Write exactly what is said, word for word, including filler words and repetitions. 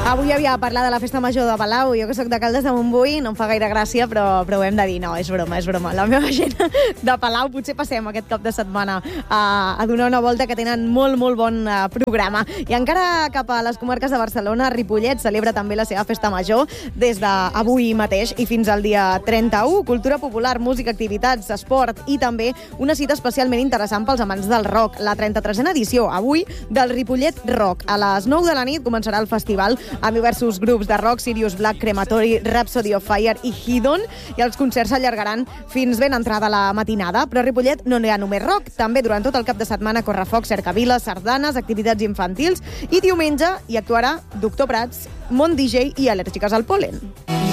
Avui havia de parlar de la festa major de Palau. Jo que sóc de Caldes de Montbui, no em fa gaire gràcia, però, però ho hem de dir. No, és broma, és broma. La meva gent de Palau, potser passem aquest cap de setmana a, a donar una volta, que tenen molt, molt bon uh, programa. I encara cap a les comarques de Barcelona, Ripollet celebra també la seva festa major des d'avui mateix i fins al dia trenta-u. Cultura popular, música, activitats, esport i també una cita especialment interessant pels amants del rock. La trenta-tresena edició, avui, del Ripollet Rock. A les nou de la nit començarà el festival amb diversos grups de rock, Sirius Black, Crematory, Rhapsody of Fire i Hidon, i els concerts s'allargaran fins ben entrada la matinada. Però a Ripollet no n'hi ha només rock. També durant tot el cap de setmana correfocs, cercaviles, sardanes, activitats infantils, i diumenge hi actuarà Doctor Prats, Mont D J i Al·lèrgiques al pol·len.